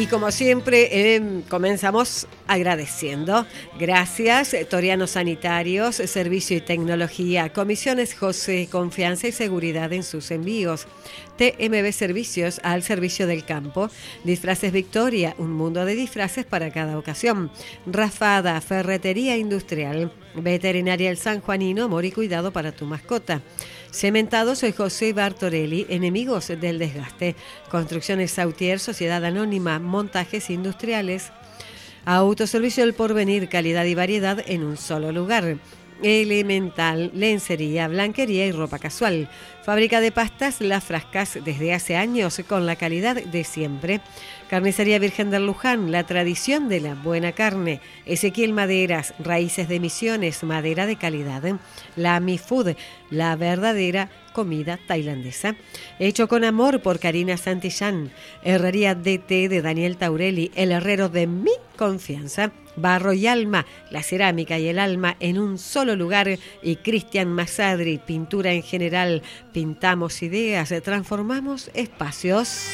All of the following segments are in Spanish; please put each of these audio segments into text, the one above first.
Y como siempre, comenzamos agradeciendo. Gracias, Toriano Sanitarios, Servicio y Tecnología, Comisiones José, confianza y seguridad en sus envíos. TMB Servicios, al servicio del campo. Disfraces Victoria, un mundo de disfraces para cada ocasión. Rafada, Ferretería Industrial. Veterinaria El San Juanino, amor y cuidado para tu mascota. Cementados, soy José Bartorelli, enemigos del desgaste. Construcciones Sautier, Sociedad Anónima, montajes industriales. Autoservicio El Porvenir, calidad y variedad en un solo lugar. Elemental, lencería, blanquería y ropa casual. Fábrica de pastas Las Frascas, desde hace años con la calidad de siempre. Carnicería Virgen del Luján, la tradición de la buena carne. Ezequiel Maderas, raíces de Misiones, madera de calidad. La Mi Food, la verdadera comida tailandesa. Hecho con amor por Karina Santillán. Herrería DT de Daniel Taurelli, el herrero de mi confianza. Barro y Alma, la cerámica y el alma en un solo lugar. Y Cristian Masadri, pintura en general. Pintamos ideas, transformamos espacios.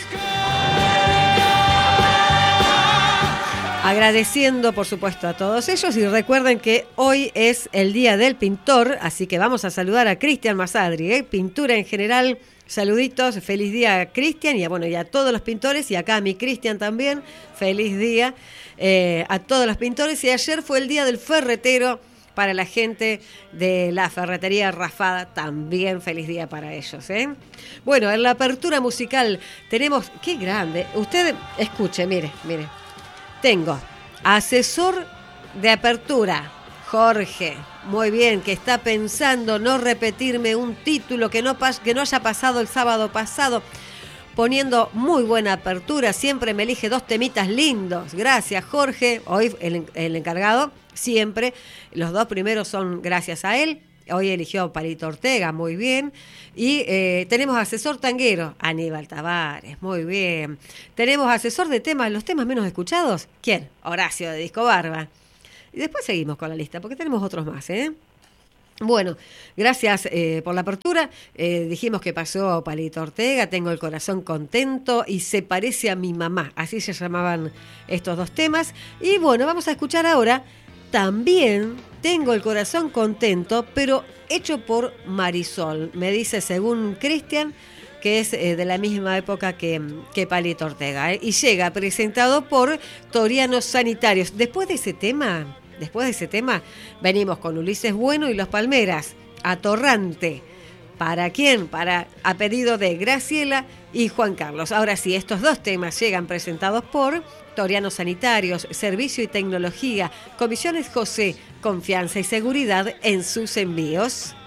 Agradeciendo, por supuesto, a todos ellos, y recuerden que hoy es el Día del Pintor, así que vamos a saludar a Cristian Masadri, pintura en general. Saluditos, feliz día, Cristian, y a todos los pintores, y acá a mi Cristian también, feliz día a todos los pintores. Y ayer fue el Día del Ferretero, para la gente de la ferretería Rafada, también feliz día para ellos, ¿eh? Bueno, en la apertura musical tenemos, qué grande, usted escuche, mire. Tengo asesor de apertura, Jorge, muy bien, que está pensando no repetirme un título que no haya pasado el sábado pasado, poniendo muy buena apertura, siempre me elige 2 temitas lindos. Gracias, Jorge, hoy el encargado, siempre, los 2 primeros son gracias a él. Hoy eligió Palito Ortega, muy bien. Y tenemos asesor tanguero, Aníbal Tavares, muy bien. Tenemos asesor de temas, los temas menos escuchados. ¿Quién? Horacio de Disco Barba. Y después seguimos con la lista, porque tenemos otros más, ¿eh? Bueno, gracias por la apertura. Dijimos que pasó Palito Ortega, Tengo el corazón contento y Se parece a mi mamá. Así se llamaban estos 2 temas. Y bueno, vamos a escuchar ahora también Tengo el corazón contento, pero hecho por Marisol. Me dice, según Cristian, que es de la misma época que Palito Ortega. Y llega presentado por Toriano Sanitarios. Después de ese tema, venimos con Ulises Bueno y Los Palmeras, Atorrante. ¿Para quién? A pedido de Graciela y Juan Carlos. Ahora sí, estos 2 temas llegan presentados por Toriano Sanitarios, Servicio y Tecnología, Comisiones José, confianza y seguridad en sus envíos.